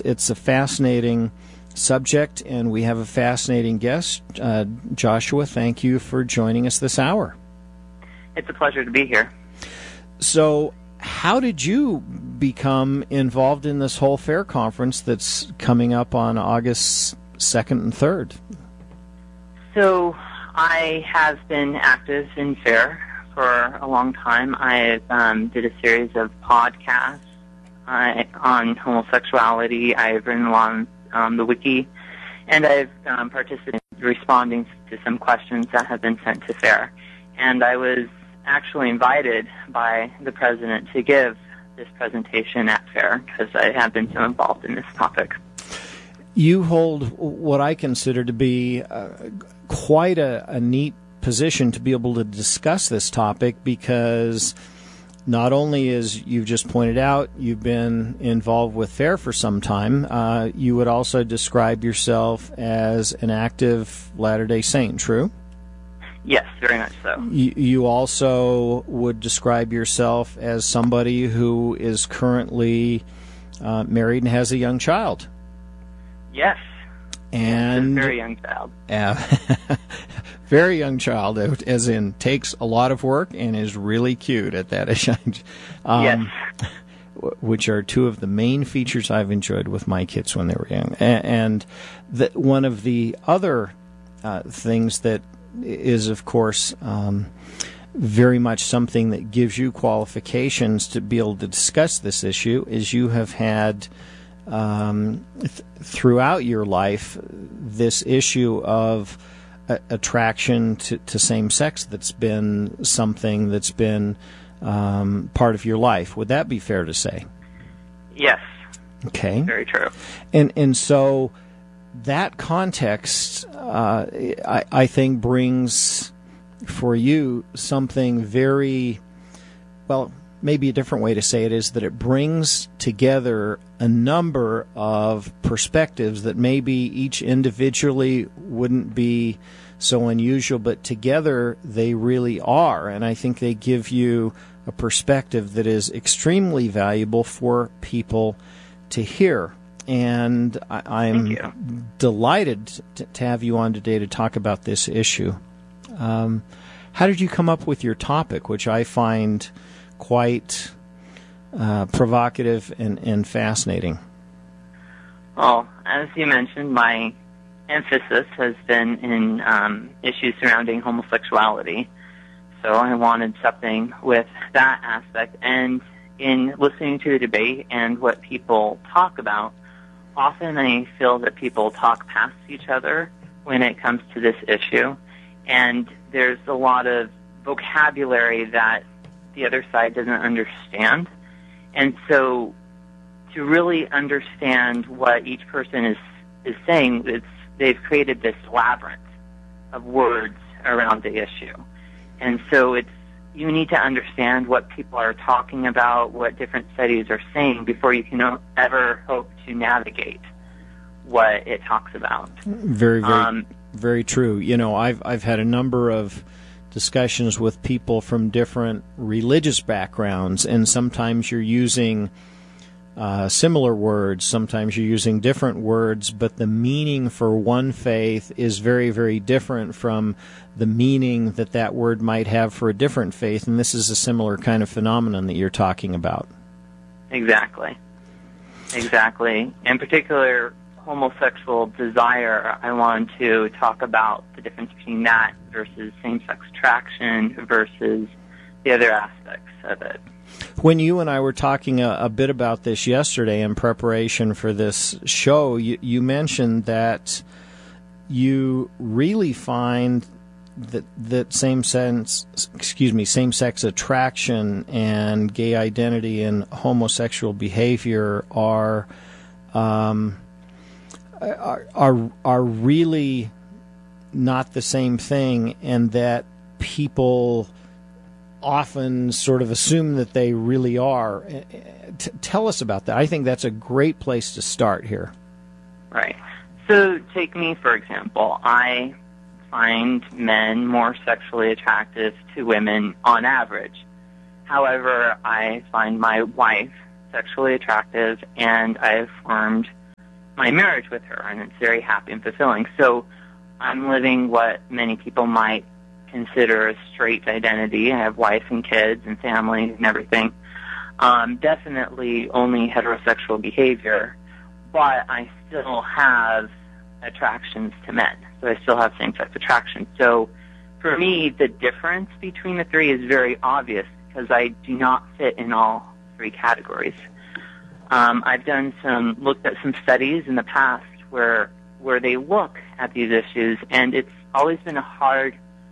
it's a fascinating subject, and we have a fascinating guest. Joshua, thank you for joining us this hour. It's a pleasure to be here. So, how did you become involved in this whole FAIR conference that's coming up on August 2nd and 3rd? So, I have been active in FAIR for a long time. I did a series of podcasts on homosexuality. I've written along the wiki, and I've participated in responding to some questions that have been sent to FAIR. And I was actually invited by the president to give this presentation at FAIR because I have been so involved in this topic. You hold what I consider to be quite a neat position to be able to discuss this topic, because not only, as you've just pointed out, you've been involved with FAIR for some time, you would also describe yourself as an active Latter-day Saint, true? Yes, very much so. You also would describe yourself as somebody who is currently married and has a young child. Yes. And a very young child. Very young child, as in takes a lot of work and is really cute at that age. Yes. Which are two of the main features I've enjoyed with my kids when they were young. And one of the other things that is, of course, very much something that gives you qualifications to be able to discuss this issue is you have had throughout your life this issue of attraction to same sex that's been something that's been part of your life. Would that be fair to say? Yes. Okay. Very true. And so that context, I think, brings for you something very, well, maybe a different way to say it is that it brings together a number of perspectives that maybe each individually wouldn't be so unusual, but together they really are. And I think they give you a perspective that is extremely valuable for people to hear. And I'm delighted to have you on today to talk about this issue. How did you come up with your topic, which I find quite provocative and fascinating? Well, as you mentioned, my emphasis has been in issues surrounding homosexuality. So I wanted something with that aspect. And in listening to the debate and what people talk about, often I feel that people talk past each other when it comes to this issue. And there's a lot of vocabulary that the other side doesn't understand. And so to really understand what each person is saying, they've created this labyrinth of words around the issue. And so you need to understand what people are talking about, what different studies are saying, before you can ever hope to navigate what it talks about. Very, very, very true. You know, I've had a number of discussions with people from different religious backgrounds, and sometimes you're using similar words, sometimes you're using different words, but the meaning for one faith is very, very different from the meaning that word might have for a different faith, and this is a similar kind of phenomenon that you're talking about. Exactly. In particular, homosexual desire, I want to talk about the difference between that versus same-sex attraction versus the other aspects of it. When you and I were talking a bit about this yesterday in preparation for this show, you mentioned that you really find that same-sex attraction and gay identity and homosexual behavior are really not the same thing, and that people often sort of assume that they really are. Tell us about that. I think that's a great place to start here. Right. So take me, for example. I find men more sexually attractive to women on average. However, I find my wife sexually attractive, and I have formed my marriage with her, and it's very happy and fulfilling. So I'm living what many people might consider a straight identity. I have wife and kids and family and everything. Definitely only heterosexual behavior, but I still have attractions to men. So I still have same-sex attraction. So for me, the difference between the three is very obvious because I do not fit in all three categories. I've looked at some studies in the past where they look at these issues, and it's always been a hard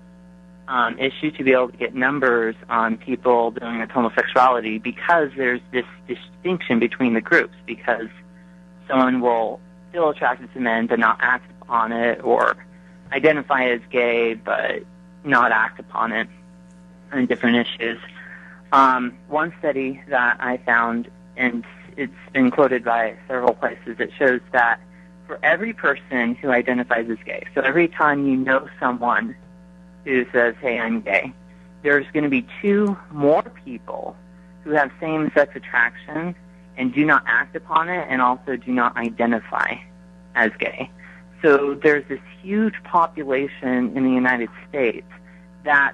issue to be able to get numbers on people dealing with homosexuality because there's this distinction between the groups, because someone will feel attracted to men but not act upon it, or identify as gay but not act upon it, and different issues. One study that I found, and it's been quoted by several places, it shows that for every person who identifies as gay, so every time you know someone who says, hey, I'm gay, there's going to be 2 more people who have same-sex attraction and do not act upon it and also do not identify as gay. So there's this huge population in the United States that,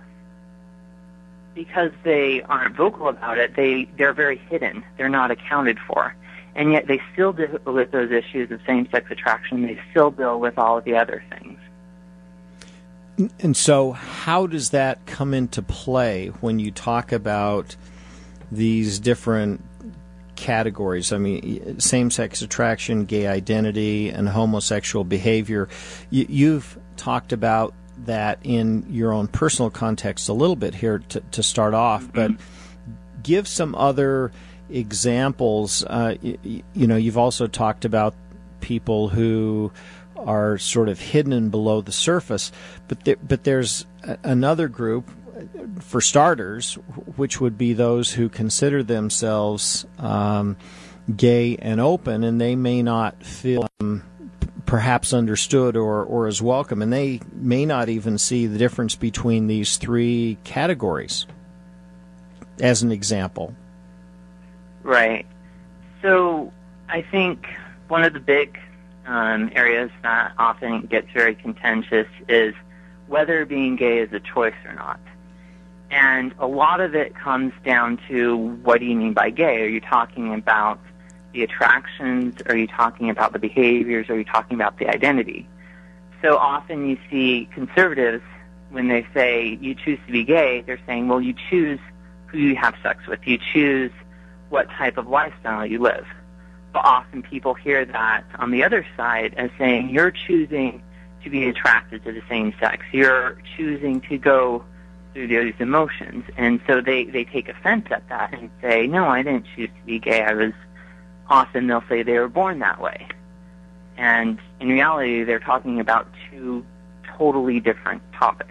because they aren't vocal about it, they're very hidden. They're not accounted for. And yet they still deal with those issues of same-sex attraction. They still deal with all of the other things. And so how does that come into play when you talk about these different categories? I mean, same-sex attraction, gay identity, and homosexual behavior. You've talked about that in your own personal context a little bit here to start off, but give some other examples. You've also talked about people who are sort of hidden below the surface, but there's another group, for starters, which would be those who consider themselves gay and open, and they may not feel perhaps understood or as welcome, and they may not even see the difference between these 3 categories, as an example. Right. So I think one of the big areas that often gets very contentious is whether being gay is a choice or not. And a lot of it comes down to, what do you mean by gay? Are you talking about the attractions? Are you talking about the behaviors? Are you talking about the identity? So often you see conservatives, when they say you choose to be gay, they're saying, well, you choose who you have sex with. You choose what type of lifestyle you live. But often people hear that on the other side as saying, you're choosing to be attracted to the same sex. You're choosing to go through those emotions. And so they take offense at that and say, no, I didn't choose to be gay. Often they'll say they were born that way. And in reality, they're talking about 2 totally different topics.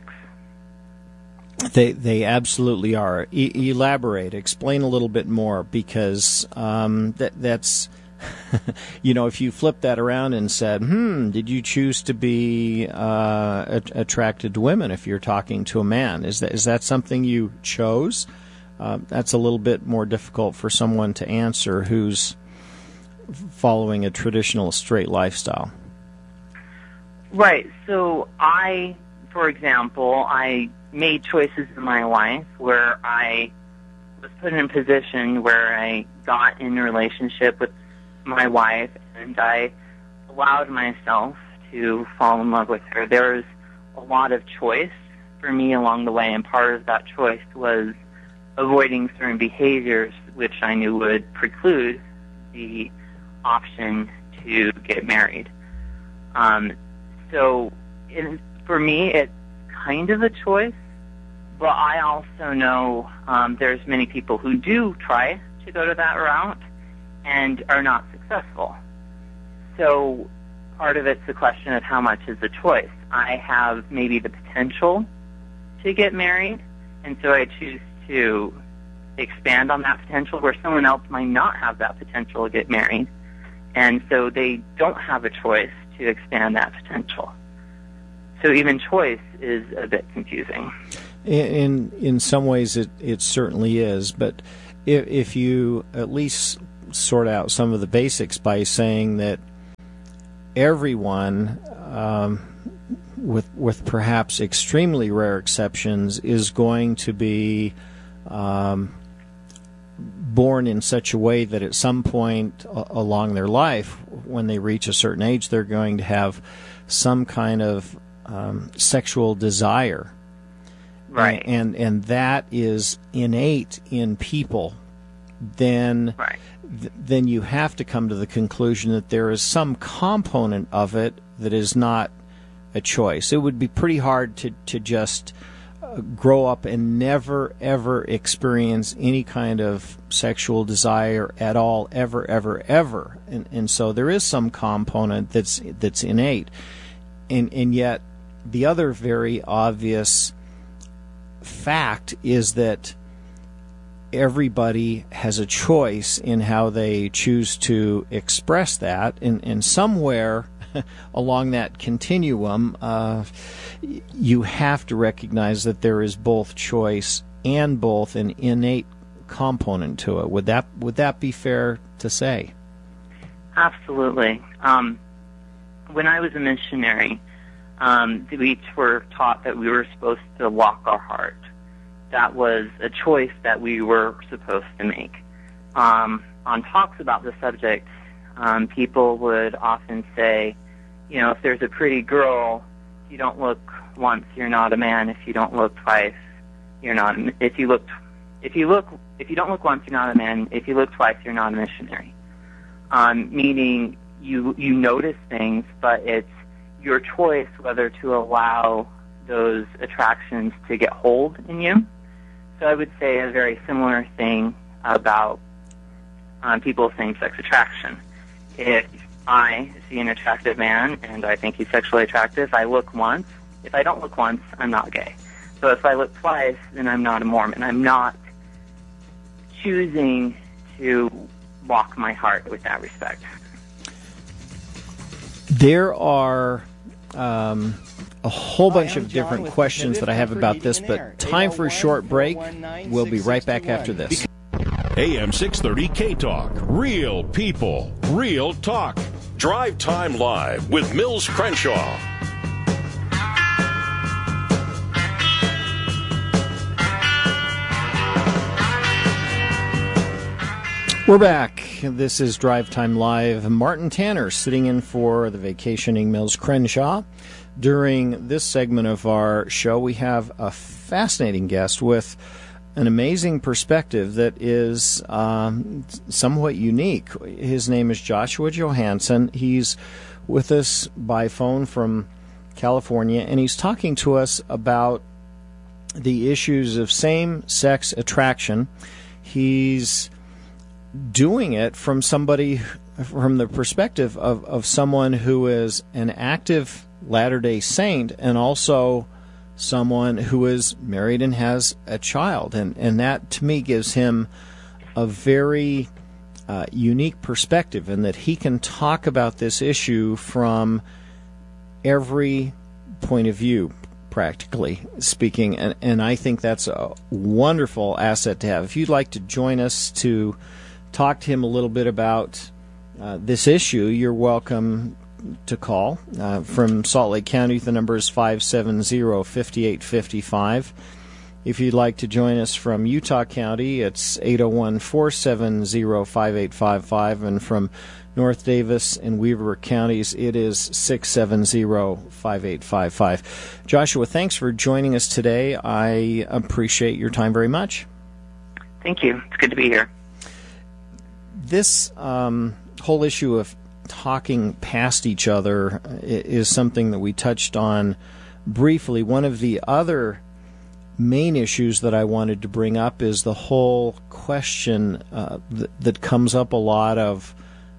They absolutely are. Elaborate. Explain a little bit more, because that's if you flip that around and said, did you choose to be attracted to women if you're talking to a man? Is that something you chose? That's a little bit more difficult for someone to answer who's following a traditional straight lifestyle. Right. So for example, I made choices in my life where I was put in a position where I got in a relationship with my wife, and I allowed myself to fall in love with her. There was a lot of choice for me along the way, and part of that choice was avoiding certain behaviors which I knew would preclude the option to get married. For me, it's kind of a choice, but I also know there's many people who do try to go to that route and are not successful. So part of it's the question of how much is the choice. I have maybe the potential to get married, and so I choose to expand on that potential, where someone else might not have that potential to get married, and so they don't have a choice to expand that potential. So even choice is a bit confusing. In some ways it certainly is, but if you at least sort out some of the basics by saying that everyone, with perhaps extremely rare exceptions, is going to be born in such a way that at some point along their life, when they reach a certain age, they're going to have some kind of sexual desire. Right. And that is innate in people. Then you have to come to the conclusion that there is some component of it that is not a choice. It would be pretty hard to just grow up and never, ever experience any kind of sexual desire at all, ever, ever, ever. And so there is some component that's innate. And yet the other very obvious fact is that everybody has a choice in how they choose to express that, and somewhere along that continuum, you have to recognize that there is both choice and both an innate component to it. Would that be fair to say? Absolutely. When I was a missionary, we were taught that we were supposed to walk our heart. That was a choice that we were supposed to make. On talks about the subject, people would often say, if there's a pretty girl, if you don't look once, you're not a man. If you don't look twice, you're not. If you don't look once, you're not a man. If you look twice, you're not a missionary. Meaning you notice things, but it's your choice whether to allow those attractions to get hold in you. So I would say a very similar thing about people's same-sex attraction. If I see an attractive man and I think he's sexually attractive, I look once. If I don't look once, I'm not gay. So if I look twice, then I'm not a Mormon. I'm not choosing to walk my heart with that respect. There are a whole bunch of different questions that I have about this, but time for a short break. We'll be right back after this. AM 630 K-Talk. Real people, real talk. Drive Time Live with Mills Crenshaw. We're back. This is Drive Time Live. Martin Tanner sitting in for the vacationing Mills Crenshaw. During this segment of our show, we have a fascinating guest with an amazing perspective that is somewhat unique. His name is Joshua Johansson. He's with us by phone from California, and he's talking to us about the issues of same-sex attraction. He's doing it from the perspective of someone who is an active Latter-day Saint and also someone who is married and has a child. And that, to me, gives him a very unique perspective in that he can talk about this issue from every point of view, practically speaking. And I think that's a wonderful asset to have. If you'd like to join us to talk to him a little bit about this issue, you're welcome to call. From Salt Lake County, the number is 570-5855. If you'd like to join us from Utah County, it's 801-470-5855. And from North Davis and Weaver counties, it is 670-5855. Joshua, thanks for joining us today. I appreciate your time very much. Thank you. It's good to be here. This whole issue of talking past each other is something that we touched on briefly. One of the other main issues that I wanted to bring up is the whole question that comes up a lot of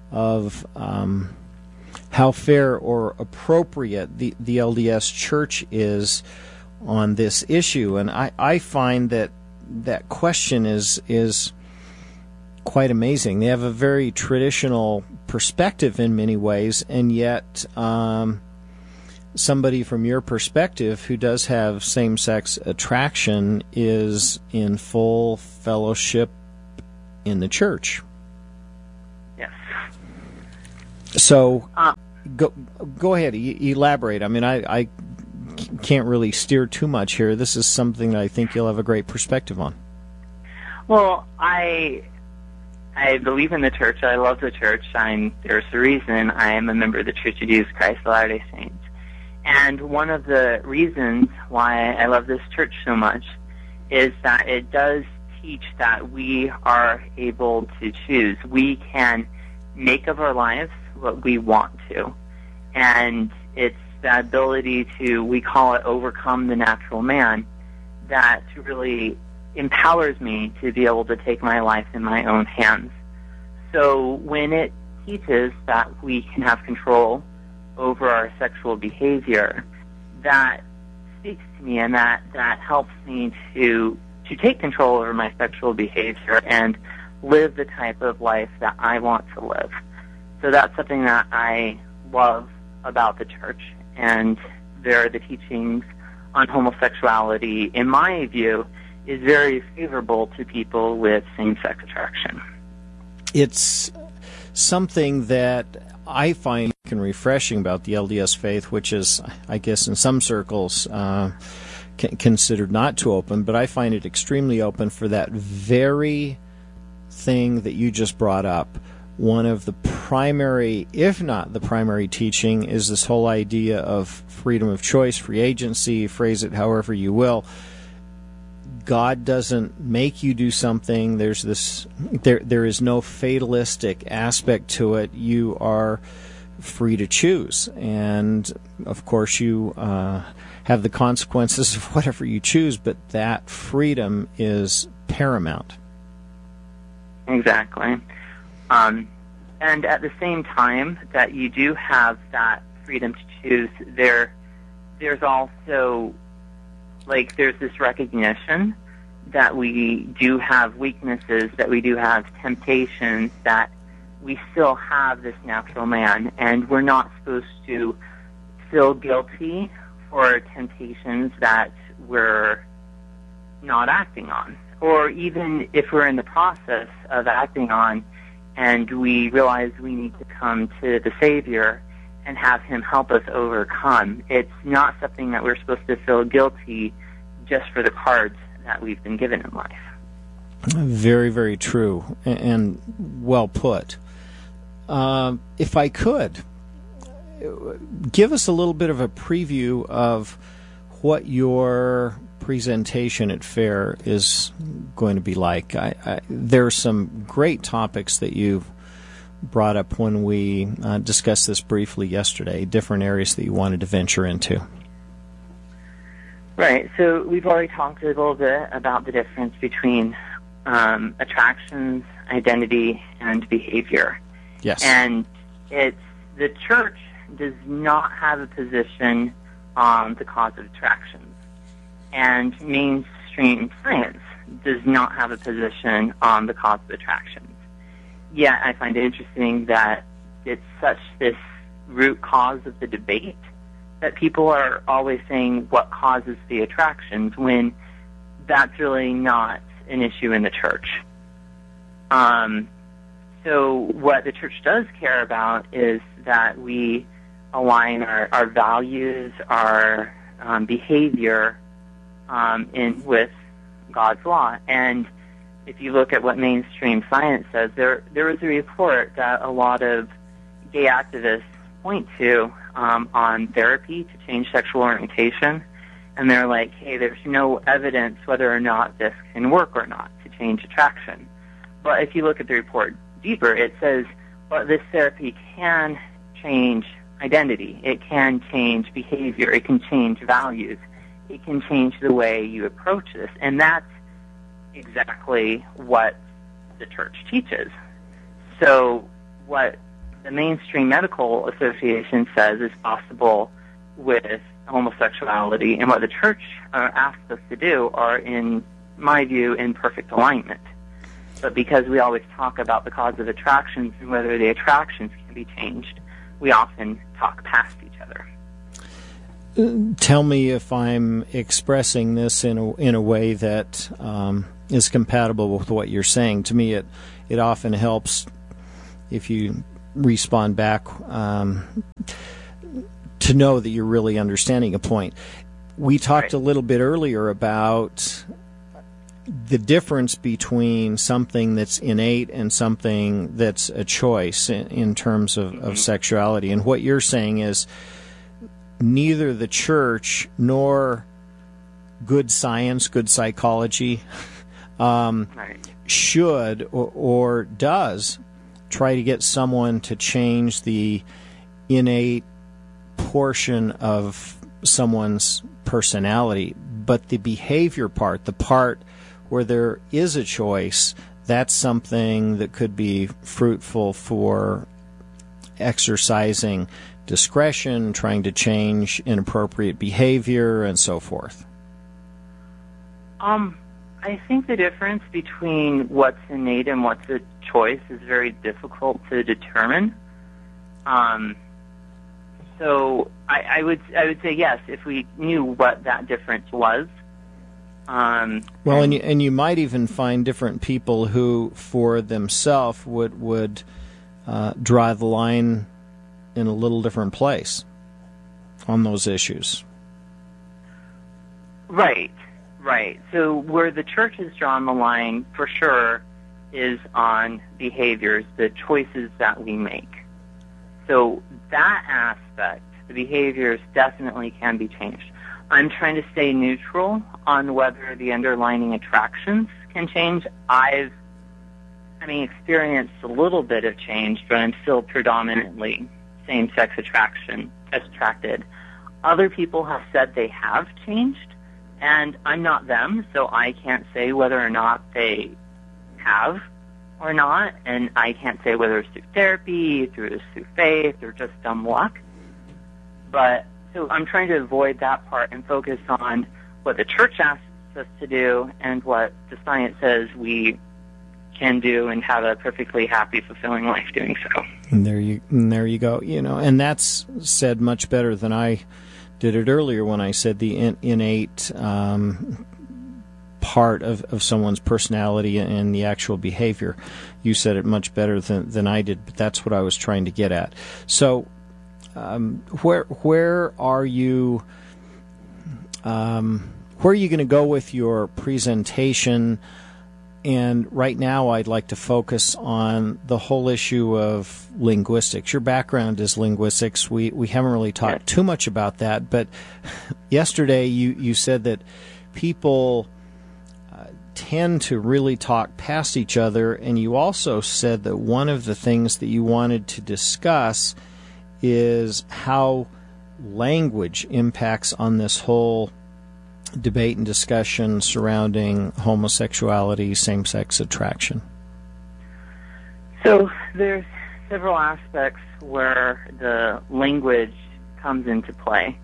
how fair or appropriate the LDS Church is on this issue. And I find that question is quite amazing. They have a very traditional perspective in many ways, and yet somebody from your perspective who does have same-sex attraction is in full fellowship in the church. Yes. So Go ahead, elaborate. I mean, I can't really steer too much here. This is something that I think you'll have a great perspective on. Well, I believe in the church. I love the church. There's a reason I am a member of the Church of Jesus Christ of Latter-day Saints. And one of the reasons why I love this church so much is that it does teach that we are able to choose. We can make of our lives what we want to. And it's the ability to, we call it overcome the natural man, that really empowers me to be able to take my life in my own hands. So when it teaches that we can have control over our sexual behavior, that speaks to me, and that helps me to take control over my sexual behavior and live the type of life that I want to live. So that's something that I love about the church, and there are the teachings on homosexuality, in my view, is very favorable to people with same-sex attraction. It's something that I find refreshing about the LDS faith, which is, I guess, in some circles considered not too open, but I find it extremely open for that very thing that you just brought up. One of the primary, if not the primary teaching, is this whole idea of freedom of choice, free agency, phrase it however you will. God doesn't make you do something. There is no fatalistic aspect to it. You are free to choose, and of course you have the consequences of whatever you choose, but that freedom is paramount. Exactly. And at the same time that you do have that freedom to choose, there's also, there's this recognition that we do have weaknesses, that we do have temptations, that we still have this natural man, and we're not supposed to feel guilty for temptations that we're not acting on. Or even if we're in the process of acting on and we realize we need to come to the Savior and have Him help us overcome, it's not something that we're supposed to feel guilty just for the cards that we've been given in life. Very, very true, and well put. If I could, give us a little bit of a preview of what your presentation at FAIR is going to be like. There are some great topics that you've brought up when we discussed this briefly yesterday, different areas that you wanted to venture into. Right. So we've already talked a little bit about the difference between attractions, identity, and behavior. Yes. And the church does not have a position on the cause of attractions. And mainstream science does not have a position on the cause of attractions. Yet I find it interesting that it's such this root cause of the debate that people are always saying what causes the attractions when that's really not an issue in the church. So what the church does care about is that we align our values, our behavior with God's law. And if you look at what mainstream science says, there was a report that a lot of gay activists point to on therapy to change sexual orientation, and they're like, hey, there's no evidence whether or not this can work or not to change attraction. But if you look at the report deeper, it says, well, this therapy can change identity, it can change behavior, it can change values, it can change the way you approach this. And that's exactly what the church teaches. So what the Mainstream Medical Association says is possible with homosexuality and what the church asks us to do are, in my view, in perfect alignment. But because we always talk about the cause of attractions and whether the attractions can be changed, we often talk past each other. Tell me if I'm expressing this in a way that is compatible with what you're saying. To me, it often helps if you respond back to know that you're really understanding a point. We talked a little bit earlier about the difference between something that's innate and something that's a choice in terms of sexuality. And what you're saying is neither the church nor good science, good psychology should or does try to get someone to change the innate portion of someone's personality, but the behavior part, the part where there is a choice, that's something that could be fruitful for exercising discretion, trying to change inappropriate behavior, and so forth. I think the difference between what's innate and what's a choice is very difficult to determine. So I would say yes, if we knew what that difference was. Well, and you might even find different people who, for themselves, would draw the line in a little different place on those issues. Right. So where the church has drawn the line, for sure, is on behaviors, the choices that we make. So that aspect, the behaviors, definitely can be changed. I'm trying to stay neutral on whether the underlying attractions can change. I've experienced a little bit of change, but I'm still predominantly same-sex attracted. Other people have said they have changed, and I'm not them, so I can't say whether or not they have or not, and I can't say whether it's through therapy, through faith, or just dumb luck. But so I'm trying to avoid that part and focus on what the church asks us to do and what the science says we can do and have a perfectly happy, fulfilling life doing so. And there you go. And that's said much better than I did it earlier when I said the innate part of someone's personality and the actual behavior. You said it much better than I did, but that's what I was trying to get at. So where are you going to go with your presentation? And right now I'd like to focus on the whole issue of linguistics. Your background is linguistics. We haven't really talked too much about that, but yesterday you said that people tend to really talk past each other, and you also said that one of the things that you wanted to discuss is how language impacts on this whole debate and discussion surrounding homosexuality, same-sex attraction. So there's several aspects where the language comes into play.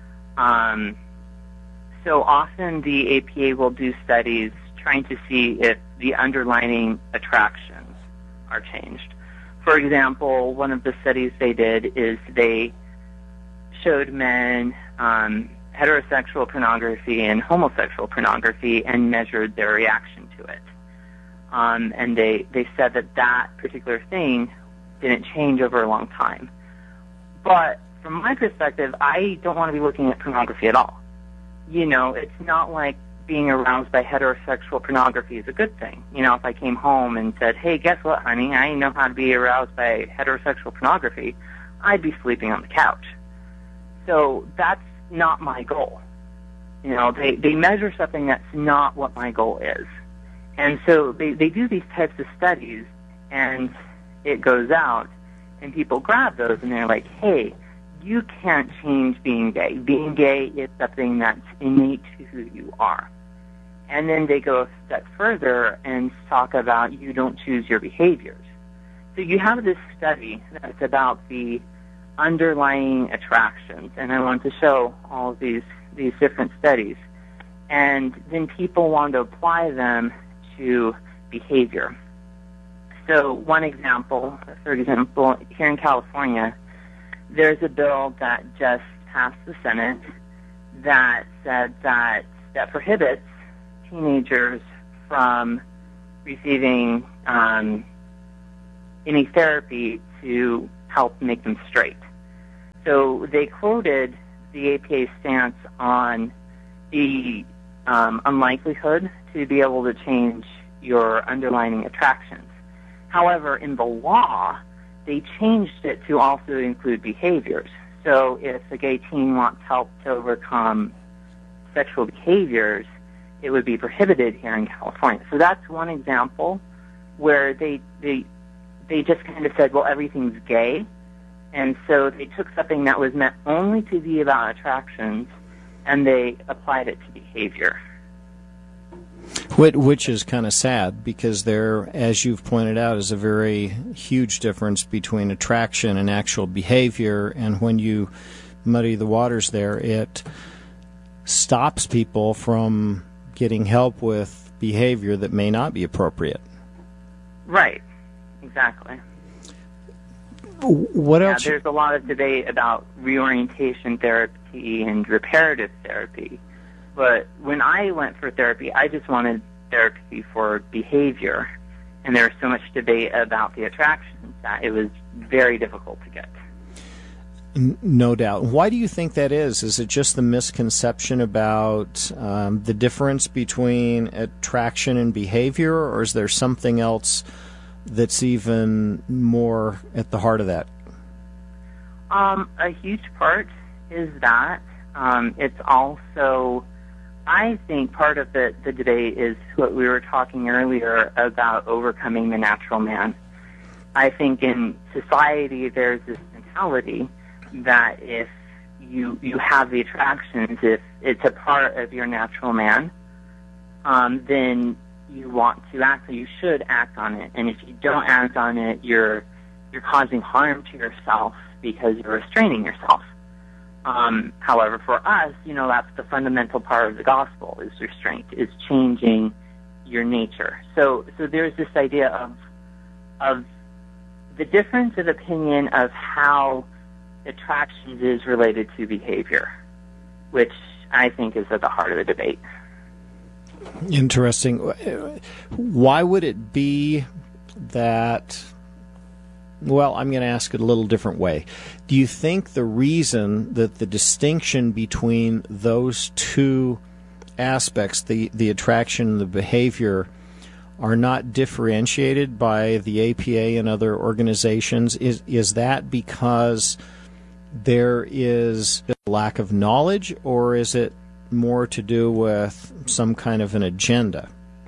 So often the APA will do studies trying to see if the underlying attractions are changed. For example, one of the studies they did is they showed men heterosexual pornography and homosexual pornography and measured their reaction to it. And they said that particular thing didn't change over a long time. But from my perspective, I don't want to be looking at pornography at all. It's not like being aroused by heterosexual pornography is a good thing. If I came home and said, hey, guess what, honey, I know how to be aroused by heterosexual pornography, I'd be sleeping on the couch. So that's not my goal. They measure something that's not what my goal is. And so they do these types of studies, and it goes out, and people grab those, and they're like, hey, you can't change being gay. Being gay is something that's innate to who you are. And then they go a step further and talk about you don't choose your behaviors. So you have this study that's about the underlying attractions, and I want to show all of these different studies. And then people want to apply them to behavior. So one example, for example, here in California, there's a bill that just passed the Senate that said that prohibits teenagers from receiving any therapy to help make them straight. So they quoted the APA stance on the unlikelihood to be able to change your underlying attractions. However, in the law, they changed it to also include behaviors. So if a gay teen wants help to overcome sexual behaviors, it would be prohibited here in California. So that's one example where they just kind of said, well, everything's gay. And so they took something that was meant only to be about attractions and they applied it to behavior. Which is kind of sad because there, as you've pointed out, is a very huge difference between attraction and actual behavior. And when you muddy the waters there, it stops people from getting help with behavior that may not be appropriate. Right. Exactly. What else? There's a lot of debate about reorientation therapy and reparative therapy. But when I went for therapy, I just wanted therapy for behavior. And there was so much debate about the attractions that it was very difficult to get. No doubt. Why do you think that is? Is it just the misconception about the difference between attraction and behavior, or is there something else that's even more at the heart of that? A huge part is that. It's also, I think part of the debate is what we were talking earlier about overcoming the natural man. I think in society there's this mentality that if you have the attractions, if it's a part of your natural man, then you want to act, or you should act on it. And if you don't act on it, you're causing harm to yourself because you're restraining yourself. However, for us, that's the fundamental part of the gospel, is restraint, is changing your nature. So there's this idea of the difference of opinion of how attractions is related to behavior, which I think is at the heart of the debate. Interesting. Why would it be that... Well, I'm going to ask it a little different way. Do you think the reason that the distinction between those two aspects, the attraction and the behavior, are not differentiated by the APA and other organizations, is that because there is a lack of knowledge, or is it more to do with some kind of an agenda?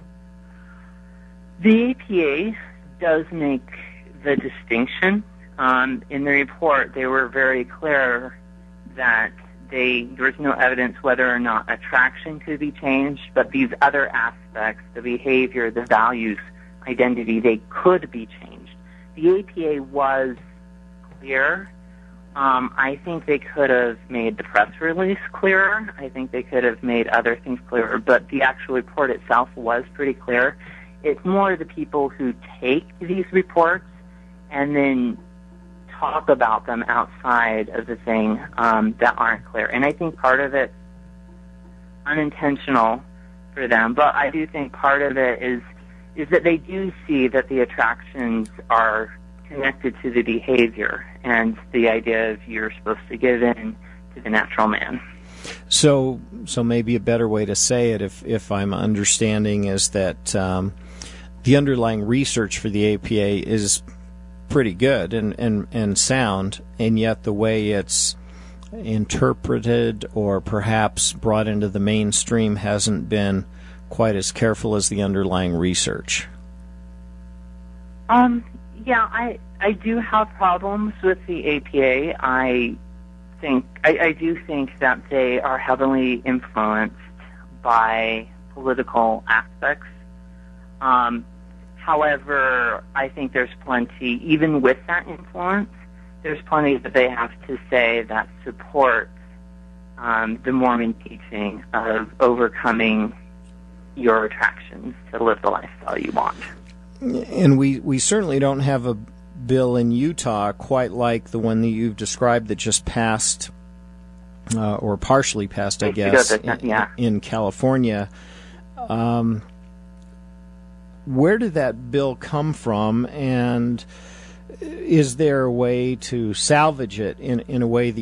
The APA does make the distinction. In the report, they were very clear that there was no evidence whether or not attraction could be changed, but these other aspects, the behavior, the values, identity, they could be changed. The APA was clear. I think they could have made the press release clearer. I think they could have made other things clearer, but the actual report itself was pretty clear. It's more the people who take these reports and then talk about them outside of the thing that aren't clear. And I think part of it unintentional for them, but I do think part of it is that they do see that the attractions are connected to the behavior and the idea of you're supposed to give in to the natural man. So maybe a better way to say it, if I'm understanding, is that the underlying research for the APA is pretty good and sound, and yet the way it's interpreted or perhaps brought into the mainstream hasn't been quite as careful as the underlying research. Yeah, I do have problems with the APA. I do think that they are heavily influenced by political aspects. However, I think there's plenty, even with that influence, there's plenty that they have to say that support the Mormon teaching of overcoming your attractions to live the lifestyle you want. And we certainly don't have a bill in Utah quite like the one that you've described that just passed, or partially passed, I guess, in California. Where did that bill come from, and is there a way to salvage it in a way that